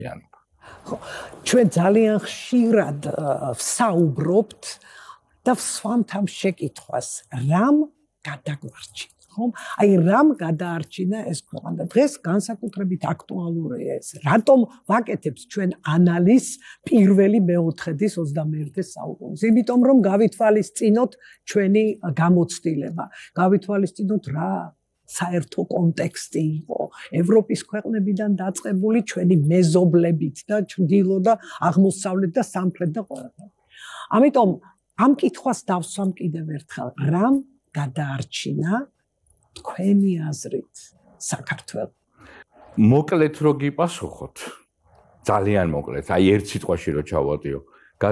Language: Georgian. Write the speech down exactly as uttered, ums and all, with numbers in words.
იანობა. ხო, ჩვენ ძალიან ხშირად ვსაუბრობთ და ვსვამთ ამ შეკითხვას, რამ გადაგვარჩინა, ხო? აი რამ გადაარჩინა ეს ქვეყანა? დღეს განსაკუთრებით აქტუალურია ეს. რატომ ვაკეთებთ ჩვენ ანალიზს პირველი მეოთხედის ოცდამეერთე საუკუნის? იმიტომ რომ გავითვალისწინოთ ჩვენი გამოცდილება, გავითვალისწინოთ რა საერთო კონტექსტი იყო ევროპის ქვეყნებიდან დაწყებული ჩვენი მეზობლებით და ჩრდილო და აღმოსავლეთ და სამხრეთ და ყველაფერი. ამიტომ ამ კითხვას დავსვამ კიდევ ერთხელ, რამ გადაარჩინა თქვენი აზრით საქართველო? მოკლედ რო გიპასუხოთ, ძალიან მოკლედ, აი ერთ სიტყვაში რო ჩავატიო,